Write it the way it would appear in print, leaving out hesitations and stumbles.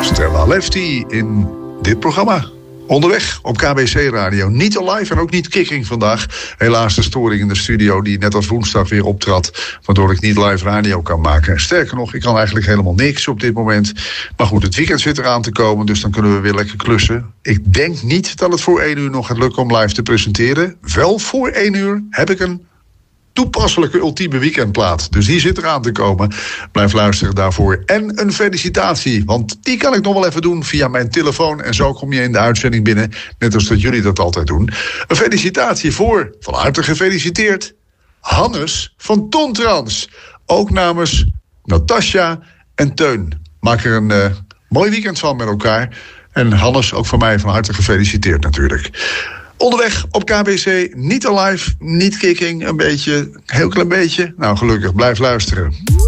Stella Lefty in dit programma. Onderweg op KBC Radio. Niet live en ook niet kicking vandaag. Helaas de storing in de studio die net als woensdag weer optrad, waardoor ik niet live radio kan maken. Sterker nog, ik kan eigenlijk helemaal niks op dit moment. Maar goed, het weekend zit eraan te komen, dus dan kunnen we weer lekker klussen. Ik denk niet dat het voor 1 uur nog gaat lukken om live te presenteren. Wel voor 1 uur heb ik een toepasselijke ultieme weekendplaat. Dus die zit eraan te komen. Blijf luisteren daarvoor. En een felicitatie, want die kan ik nog wel even doen via mijn telefoon. En zo kom je in de uitzending binnen, net als dat jullie dat altijd doen. Een felicitatie voor, van harte gefeliciteerd, Hannes van Tontrans. Ook namens Natasja en Teun. Maak er een mooi weekend van met elkaar. En Hannes, ook van mij van harte gefeliciteerd natuurlijk. Onderweg op KBC, niet live, niet kicking, een beetje, heel klein beetje. Nou, gelukkig, blijf luisteren.